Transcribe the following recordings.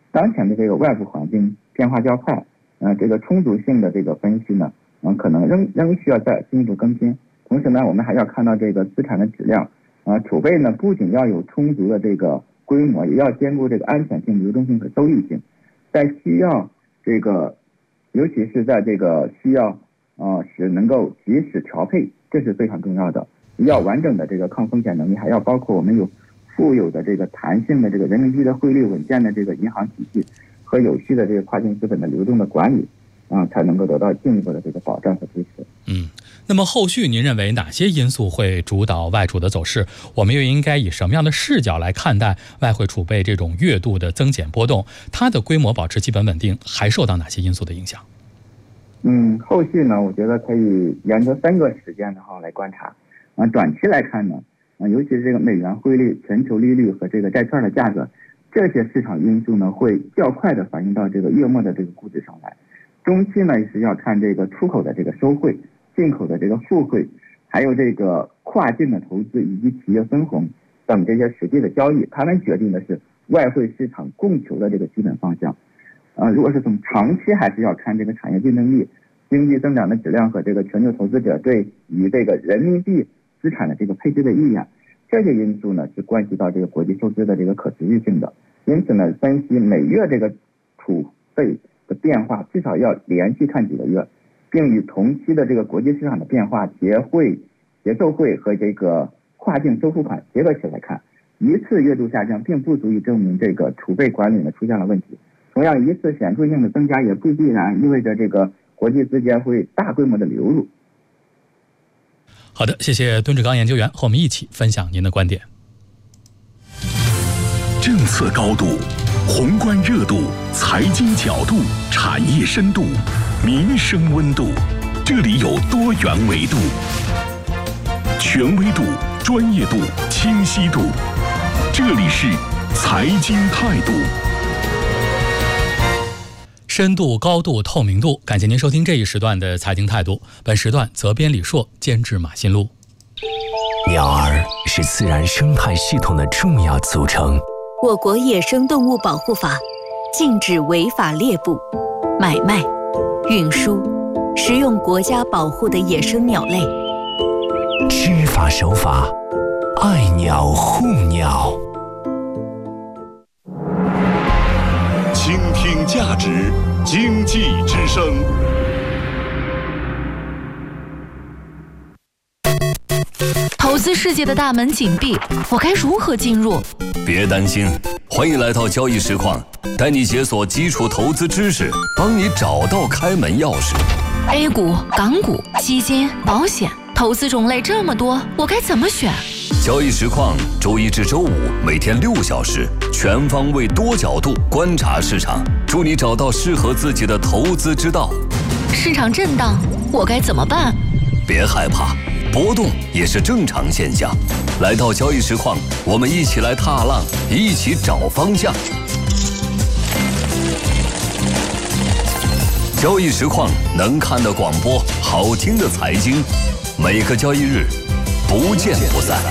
当前的这个外部环境变化较快，这个充足性的这个分析呢，可能仍需要再进一步更新。同时呢，我们还要看到这个资产的质量，储备呢不仅要有充足的这个规模，也要兼顾这个安全性、流动性和收益性。在需要这个，尤其是在这个需要使能够及时调配，这是非常重要的。要完整的这个抗风险能力，还要包括我们有富有的这个弹性的这个人民币的汇率、稳健的这个银行体系和有序的这个跨境资本的流动的管理，才能够得到进一步的这个保障和支持。 那么后续您认为哪些因素会主导外储的走势？我们又应该以什么样的视角来看待外汇储备这种月度的增减波动？它的规模保持基本稳定，还受到哪些因素的影响？ 后续呢，我觉得可以沿着3个时间来观察。短期来看呢，尤其是这个美元汇率、全球利率和这个债券的价格，这些市场因素呢会较快的反映到这个月末的这个估值上来。中期呢是要看这个出口的这个收汇、进口的这个付汇，还有这个跨境的投资以及企业分红等这些实际的交易，它们决定的是外汇市场供求的这个基本方向。如果是从长期，还是要看这个产业竞争力、经济增长的质量和这个全球投资者对于这个人民币资产的这个配置的意愿，这些因素呢是关系到这个国际收支的这个可持续性的。因此呢，分析每月这个储备的变化，至少要连续看几个月，并与同期的这个国际市场的变化、结售汇和这个跨境收付款结合起来看，一次月度下降并不足以证明这个储备管理呢出现了问题。同样，一次显著性的增加也不必然意味着这个国际资金会大规模的流入。 好的，谢谢敦志刚研究员和我们一起分享您的观点。 政策高度、宏观热度、财经角度、产业深度、民生温度，这里有多元维度，权威度、专业度、清晰度，这里是财经态度。 深度、高度、透明度，感谢您收听这一时段的财经态度。本时段责编李硕，监制马新路。 鸟儿是自然生态系统的重要组成。 我国野生动物保护法禁止违法猎捕、买卖、运输、食用国家保护的野生鸟类。 知法守法，爱鸟护鸟。 倾听价值，经济之声。 投资世界的大门紧闭，我该如何进入？ 别担心，欢迎来到交易实况，带你解锁基础投资知识，帮你找到开门钥匙。 A 股、港股、基金、保险，投资种类这么多，我该怎么选？ 交易实况周一至周五每天6小时，全方位多角度观察市场，助你找到适合自己的投资之道。 市场震荡，我该怎么办？ 别害怕，波动也是正常现象。来到交易实况，我们一起来踏浪，一起找方向。交易实况能看的广播，好听的财经，每个交易日不见不散。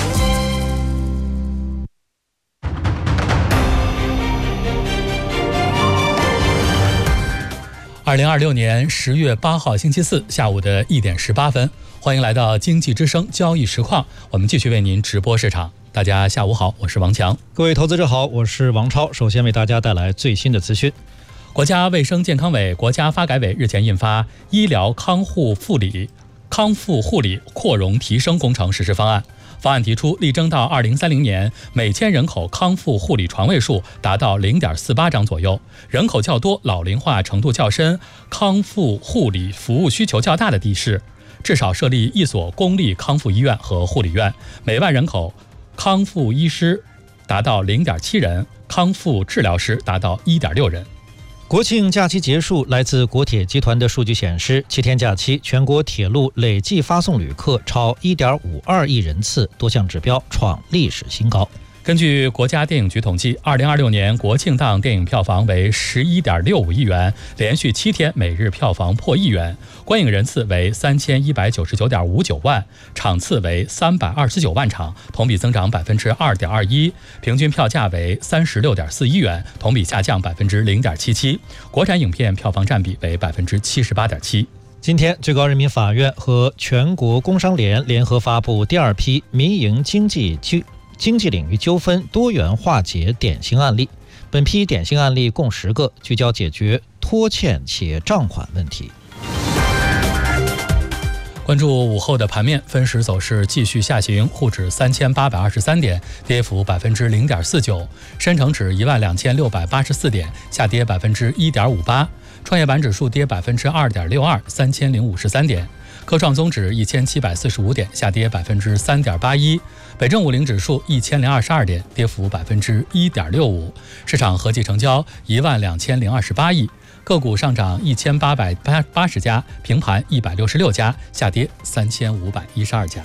2026年10月8号星期四下午的1点18分，欢迎来到经济之声交易实况，我们继续为您直播市场。大家下午好，我是王强。 各位投资者好，我是王超。首先为大家带来最新的资讯。 国家卫生健康委、国家发改委日前印发《医疗康复护理扩容提升工程实施方案》。方案提出，力争到2030年，每千人口康复护理床位数达到0.48张左右。人口较多、老龄化程度较深、康复护理服务需求较大的地市，至少设立1所公立康复医院和护理院，每万人口康复医师达到0.7人，康复治疗师达到1.6人。 国庆假期结束，来自国铁集团的数据显示，7天假期全国铁路累计发送旅客超1.52亿人次，多项指标创历史新高。 根据国家电影局统计，2026年国庆档电影票房为11.65亿元，连续7天每日票房破亿元，观影人次为3199.59万，场次为329万场，同比增长2.21%，平均票价为36.41元，同比下降0.77%，国产影片票房占比为78.7%。 今天，最高人民法院和全国工商联联合发布第2批民营经济领域纠纷多元化解典型案例。本批典型案例共10个，聚焦解决拖欠企业账款问题。 关注午后的盘面，分时走势继续下行，沪指3823点，跌幅0.49%；深成指12684点，下跌1.58%；创业板指数跌2.62%，3053点；科创综指1745点，下跌3.81%；北证50指数1022点，跌幅1.65%。市场合计成交12028亿。个股上涨1880家，平盘166家，下跌3512家。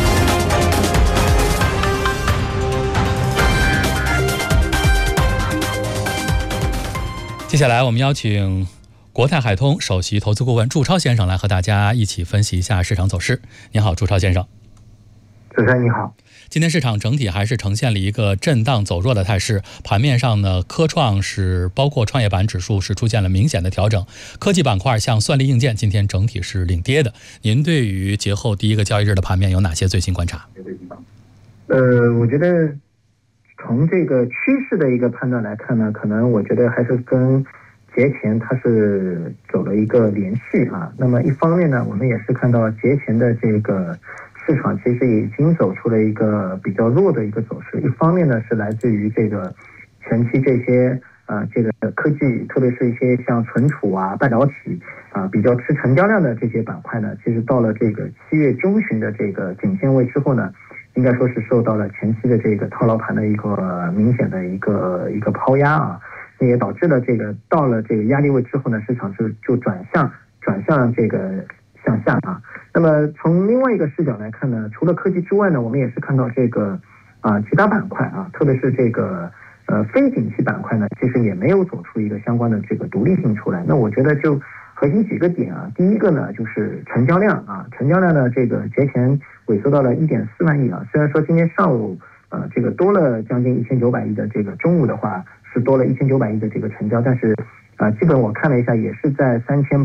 接下来我们邀请国泰海通首席投资顾问祝超先生来和大家一起分析一下市场走势。您好，祝超先生。 主持人你好。 今天市场整体还是呈现了一个震荡走弱的态势，盘面上呢，科创是包括创业板指数是出现了明显的调整，科技板块像算力硬件今天整体是领跌的。您对于节后第一个交易日的盘面有哪些最新观察？ 我觉得从这个趋势的一个判断来看呢，可能我觉得还是跟节前它是走了一个连续啊。那么一方面呢，我们也是看到节前的这个市场其实已经走出了一个比较弱的一个走势，一方面呢是来自于这个前期这些这个科技，特别是一些像存储啊、半导体比较吃成交量的这些板块呢，其实到了这个7月中旬的这个颈线位之后呢，应该说是受到了前期的这个套牢盘的一个明显的一个抛压啊，那也导致了这个到了这个压力位之后呢，市场就转向这个向下啊。那么从另外一个视角来看呢，除了科技之外呢，我们也是看到这个其他板块啊，特别是这个非景气板块呢，其实也没有走出一个相关的这个独立性出来。那我觉得就核心几个点啊，第一个呢就是成交量啊，成交量呢这个节前萎缩到了1.4万亿啊，虽然说今天上午这个多了将近1900亿的这个中午的话是多了1900亿的这个成交，但是基本我看了一下，也是在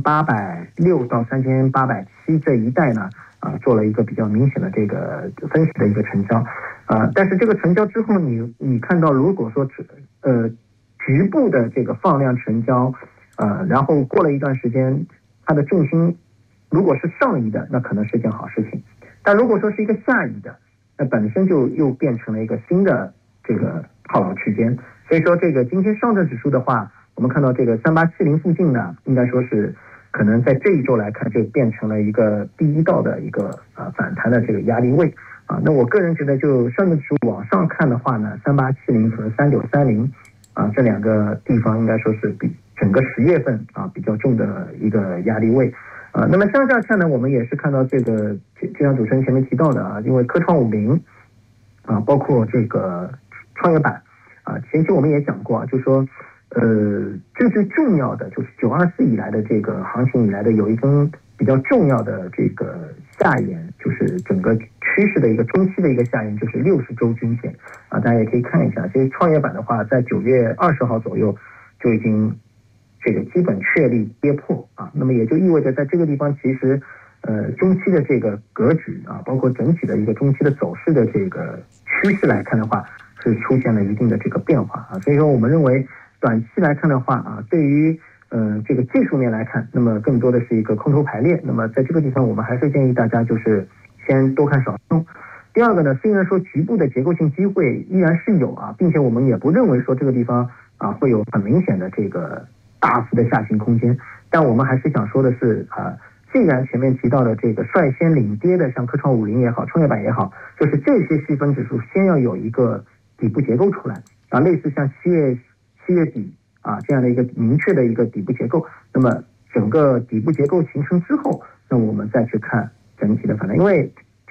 3860到3870这一带呢，做了一个比较明显的这个分时的一个成交，但是这个成交之后，你看到如果说局部的这个放量成交，然后过了一段时间，它的重心如果是上移的，那可能是件好事情，但如果说是一个下移的，那本身就又变成了一个新的这个套牢区间，所以说这个今天上证指数的话，我们看到这个3870附近呢，应该说是可能在这一周来看就变成了一个第一道的一个反弹的这个压力位啊。那我个人觉得，就上证指数往上看的话呢，3870和3930这两个地方应该说是比整个10月份比较重的一个压力位那么向下看呢，我们也是看到这个就像主持人前面提到的因为科创50包括这个创业板前期我们也讲过就是说最重要的就是924以来的这个行情以来的有一根比较重要的这个下沿，就是整个趋势的一个中期的一个下沿，就是60周均线大家也可以看一下，其实创业板的话在9月20号左右就已经这个基本确立跌破那么也就意味着在这个地方其实中期的这个格局包括整体的一个中期的走势的这个趋势来看的话，是出现了一定的这个变化所以说我们认为短期来看的话对于这个技术面来看，那么更多的是一个空头排列。那么在这个地方，我们还是建议大家就是先多看少动。第二个呢，虽然说局部的结构性机会依然是有并且我们也不认为说这个地方会有很明显的这个大幅的下行空间，但我们还是想说的是既然前面提到的这个率先领跌的，像科创50也好，创业板也好，就是这些细分指数先要有一个底部结构出来类似像7月底这样的一个明确的一个底部结构，那么整个底部结构形成之后，那我们再去看整体的反弹，因为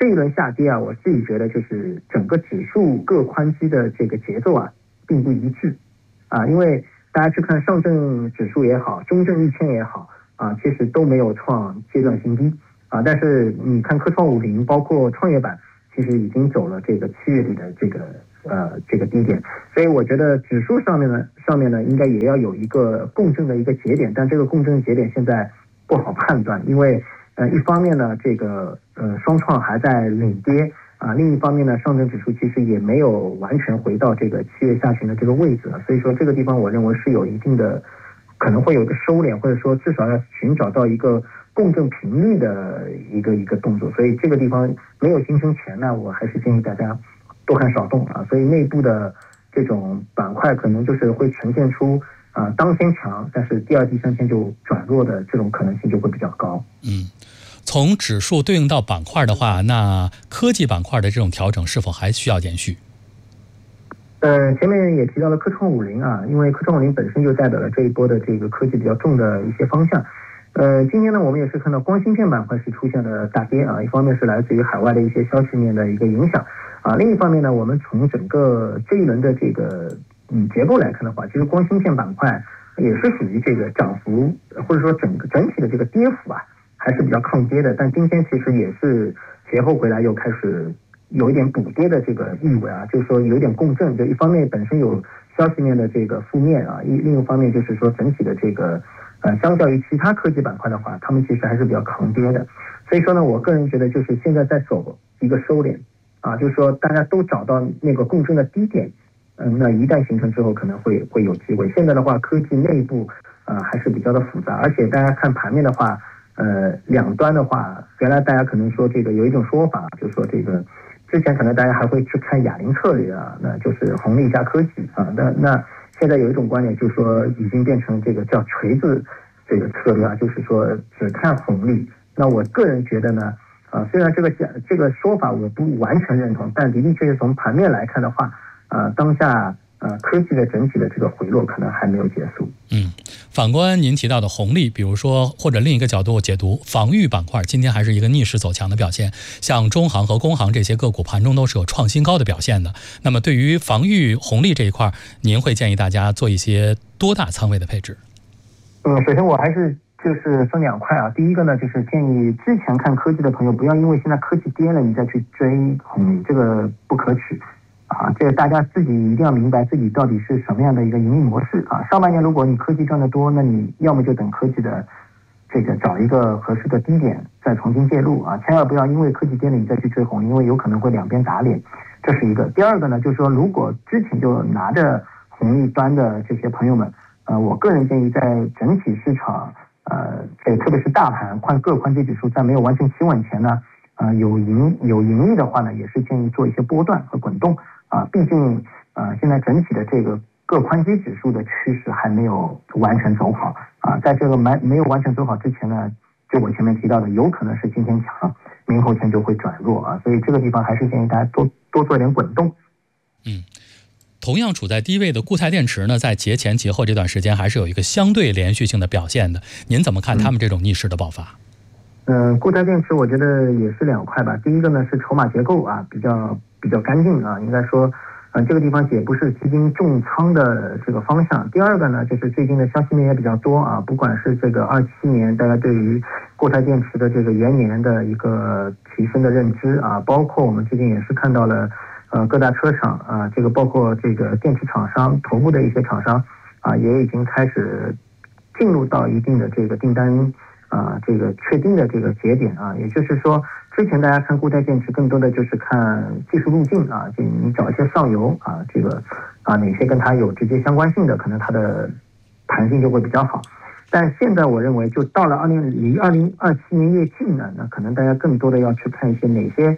这一轮下跌啊，我自己觉得就是整个指数各宽基的这个节奏啊并不一致啊，因为大家去看上证指数也好，中证1000也好啊，其实都没有创阶段性低啊，但是你看科创50包括创业板，其实已经走了这个7月底的这个低点，所以我觉得指数上面呢应该也要有一个共振的一个节点，但这个共振节点现在不好判断，因为一方面呢这个双创还在领跌啊，另一方面呢上证指数其实也没有完全回到这个7月下旬的这个位置，所以说这个地方我认为是有一定的可能会有个收敛，或者说至少要寻找到一个共振频率的一个动作，所以这个地方没有形成前呢，我还是建议大家多看少动啊，所以内部的这种板块可能就是会呈现出当天强，但是第二、第三天就转弱的这种可能性就会比较高。 从指数对应到板块的话，那科技板块的这种调整是否还需要延续？ 前面也提到了科创50啊，因为科创50本身就代表了这一波的这个科技比较重的一些方向。今天呢，我们也是看到光芯片板块是出现了大跌啊，一方面是来自于海外的一些消息面的一个影响啊，另一方面呢，我们从整个这一轮的这个结构来看的话，其实光芯片板块也是属于这个涨幅或者说整体的这个跌幅啊，还是比较抗跌的，但今天其实也是节后回来又开始有一点补跌的这个意味啊，就是说有一点共振，就一方面本身有消息面的这个负面啊，另一方面就是说整体的这个相较于其他科技板块的话，他们其实还是比较抗跌的，所以说呢，我个人觉得就是现在在走一个收敛啊，就是说大家都找到那个共振的低点，那一旦形成之后可能会有机会。现在的话，科技内部还是比较的复杂，而且大家看盘面的话，两端的话，原来大家可能说这个有一种说法，就是说这个之前可能大家还会去看哑铃策略啊，那就是红利加科技啊，那现在有一种观点就是说已经变成这个叫锤子这个策略啊，就是说只看红利。那我个人觉得呢，虽然这个说法我不完全认同，但的确是从盘面来看的话，当下科技的整体的这个回落可能还没有结束。 反观您提到的红利，比如说或者另一个角度解读，防御板块今天还是一个逆势走强的表现，像中航和工航这些个股盘中都是有创新高的表现的。那么对于防御红利这一块，您会建议大家做一些多大仓位的配置？ 首先我还是就是分两块啊，第一个呢就是建议之前看科技的朋友不要因为现在科技跌了你再去追红利，这个不可取啊，这个大家自己一定要明白自己到底是什么样的一个盈利模式啊。上半年如果你科技赚得多，那你要么就等科技的这个找一个合适的低点再重新介入啊，千万不要因为科技跌了你再去追红利，因为有可能会两边打脸，这是一个。第二个呢，就是说如果之前就拿着红利端的这些朋友们，我个人建议在整体市场特别是大盘各宽基指数在没有完全企稳前呢，有盈利的话呢，也是建议做一些波段和滚动啊，毕竟现在整体的这个各宽基指数的趋势还没有完全走好啊，在这个没有完全走好之前呢，就我前面提到的，有可能是今天强，明后天就会转弱啊，所以这个地方还是建议大家多做一点滚动。 同样处在低位的固态电池呢，在节前节后这段时间还是有一个相对连续性的表现的，您怎么看他们这种逆势的爆发？ 固态电池我觉得也是两块吧。第一个呢是筹码结构啊比较干净啊，应该说这个地方也不是基金重仓的这个方向。第二个呢就是最近的消息面也比较多啊，不管是这个27年大家对于固态电池的这个元年的一个提升的认知啊，包括我们最近也是看到了各大车厂啊，这个包括这个电池厂商头部的一些厂商啊，也已经开始进入到一定的这个订单这个确定的这个节点啊，也就是说，之前大家看固态电池更多的就是看技术路径啊，就你找一些上游啊，这个哪些跟它有直接相关性的，可能它的弹性就会比较好。但现在我认为，就到了离2027年越近呢，那可能大家更多的要去看一些哪些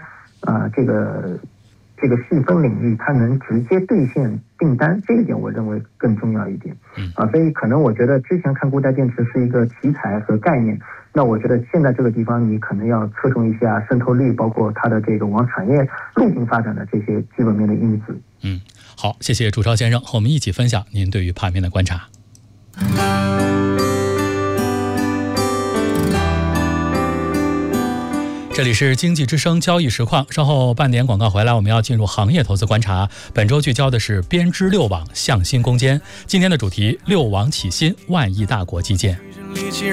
这个细分领域它能直接兑现订单，这一点我认为更重要一点所以可能我觉得之前看固态电池是一个题材和概念，那我觉得现在这个地方你可能要侧重一下渗透率，包括它的这个往产业路径发展的这些基本面的因子。 好，谢谢朱超先生和我们一起分享您对于盘面的观察。 这里是经济之声交易实况，稍后半点广告回来，我们要进入行业投资观察。本周聚焦的是编织六网向新攻坚，今天的主题：六网起新，万亿大国基建。